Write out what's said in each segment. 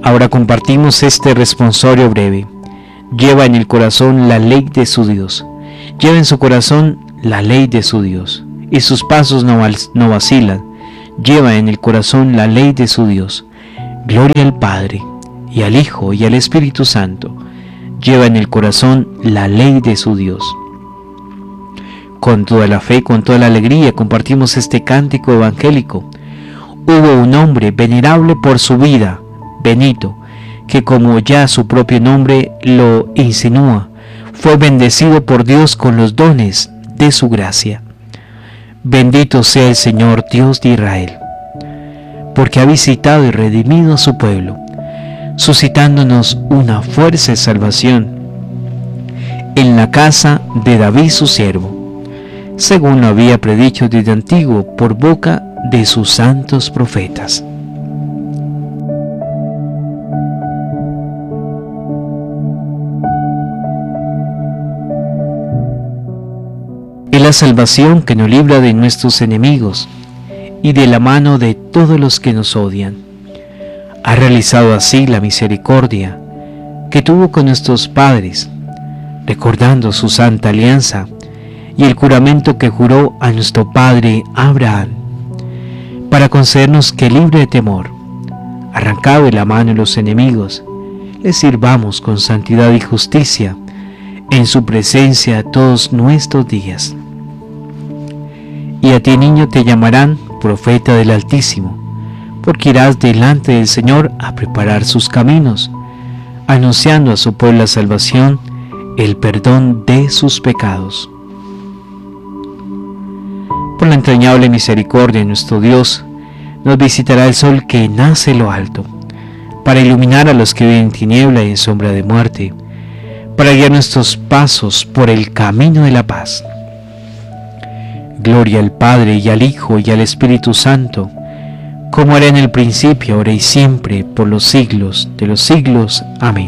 Ahora compartimos este responsorio breve. Lleva en el corazón la ley de su Dios. Lleva en su corazón la ley de su Dios, y sus pasos no vacilan. Lleva en el corazón la ley de su Dios. Gloria al Padre, y al Hijo, y al Espíritu Santo. Lleva en el corazón la ley de su Dios. Con toda la fe, con toda la alegría, compartimos este cántico evangélico. Hubo un hombre venerable por su vida, Benito, que como ya su propio nombre lo insinúa, fue bendecido por Dios con los dones de su gracia. Bendito sea el Señor Dios de Israel, porque ha visitado y redimido a su pueblo, suscitándonos una fuerza de salvación en la casa de David su siervo, según lo había predicho desde antiguo por boca de sus santos profetas. Es la salvación que nos libra de nuestros enemigos y de la mano de todos los que nos odian. Ha realizado así la misericordia que tuvo con nuestros padres, recordando su santa alianza y el juramento que juró a nuestro padre Abraham, para concedernos que, libre de temor, arrancado de la mano de los enemigos, le sirvamos con santidad y justicia en su presencia todos nuestros días. Y a ti, niño, te llamarán profeta del Altísimo, porque irás delante del Señor a preparar sus caminos, anunciando a su pueblo la salvación, el perdón de sus pecados. Por la entrañable misericordia de nuestro Dios, nos visitará el sol que nace en lo alto, para iluminar a los que viven en tiniebla y en sombra de muerte, para guiar nuestros pasos por el camino de la paz. Gloria al Padre, y al Hijo, y al Espíritu Santo, como era en el principio, ahora y siempre, por los siglos de los siglos. Amén.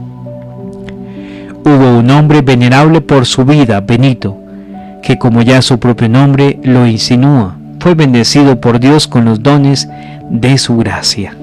Hubo un hombre venerable por su vida, Benito, que como ya su propio nombre lo insinúa, fue bendecido por Dios con los dones de su gracia.